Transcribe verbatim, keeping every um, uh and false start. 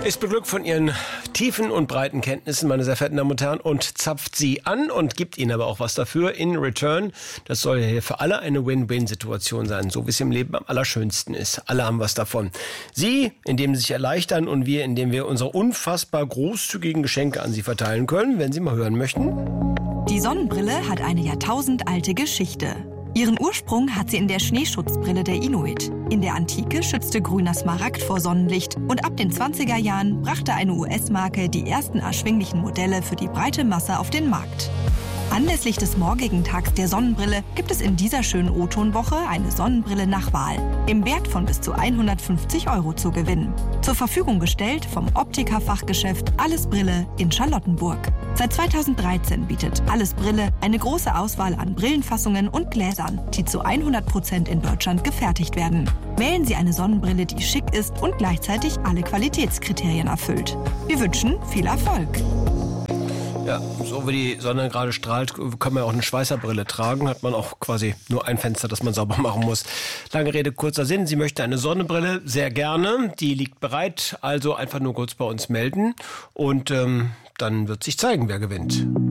Ist beglückt von ihren tiefen und breiten Kenntnissen, meine sehr verehrten Damen und Herren, und zapft sie an und gibt ihnen aber auch was dafür in return. Das soll ja hier für alle eine Win-Win-Situation sein, so wie es im Leben am allerschönsten ist. Alle haben was davon. Sie, indem sie sich erleichtern, und wir, indem wir unsere unfassbar großzügigen Geschenke an sie verteilen können, wenn Sie mal hören möchten. Die Sonnenbrille hat eine jahrtausendalte Geschichte. Ihren Ursprung hat sie in der Schneeschutzbrille der Inuit. In der Antike schützte grüner Smaragd vor Sonnenlicht und ab den zwanziger Jahren brachte eine U S-Marke die ersten erschwinglichen Modelle für die breite Masse auf den Markt. Anlässlich des morgigen Tags der Sonnenbrille gibt es in dieser schönen O-Ton-Woche eine Sonnenbrille nach Wahl im Wert von bis zu hundertfünfzig Euro zu gewinnen. Zur Verfügung gestellt vom Optiker-Fachgeschäft Alles Brille in Charlottenburg. Seit zweitausenddreizehn bietet Alles Brille eine große Auswahl an Brillenfassungen und Gläsern, die zu hundert Prozent in Deutschland gefertigt werden. Wählen Sie eine Sonnenbrille, die schick ist und gleichzeitig alle Qualitätskriterien erfüllt. Wir wünschen viel Erfolg! Ja, so wie die Sonne gerade strahlt, kann man ja auch eine Schweißerbrille tragen. Hat man auch quasi nur ein Fenster, das man sauber machen muss. Lange Rede, kurzer Sinn. Sie möchte eine Sonnenbrille, sehr gerne. Die liegt bereit, also einfach nur kurz bei uns melden. Und ähm, dann wird sich zeigen, wer gewinnt.